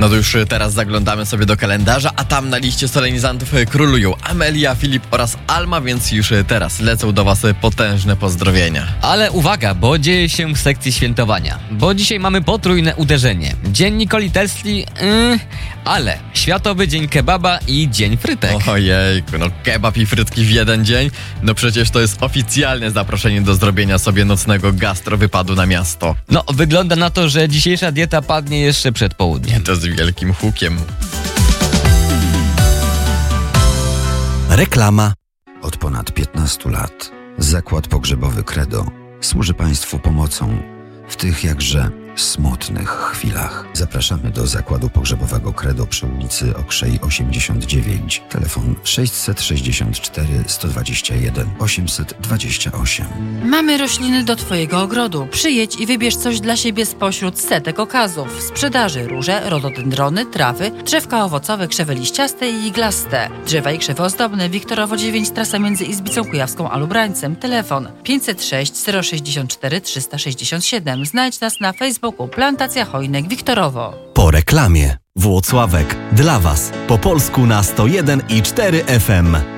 No to już teraz zaglądamy sobie do kalendarza, a tam na liście solenizantów królują Amelia, Filip oraz Alma, więc już teraz lecą do was potężne pozdrowienia. Ale uwaga, bo dzieje się w sekcji świętowania. Bo dzisiaj mamy potrójne uderzenie. Dzień Nikoli Tesli, ale Światowy Dzień Kebaba i Dzień Frytek. Ojejku, no kebab i frytki w jeden dzień? No przecież to jest oficjalne zaproszenie do zrobienia sobie nocnego gastrowypadu na miasto. No, wygląda na to, że dzisiejsza dieta padnie jeszcze przed południem. To z wielkim hukiem. Reklama. Od ponad 15 lat Zakład Pogrzebowy Credo służy Państwu pomocą w tych jakże smutnych chwilach. Zapraszamy do Zakładu Pogrzebowego Credo przy ulicy Okrzej 89. Telefon 664 121 828. Mamy rośliny do Twojego ogrodu. Przyjedź i wybierz coś dla siebie spośród setek okazów. W sprzedaży róże, rododendrony, trawy, drzewka owocowe, krzewy liściaste i iglaste. Drzewa i krzewy ozdobne. Wiktorowo 9, trasa między Izbicą Kujawską a Lubrańcem. Telefon 506 064 367. Znajdź nas na Facebooku Plantacja Hojnek Wiktorowo. Po reklamie. Włocławek. Dla Was. Po polsku na 101,4 FM.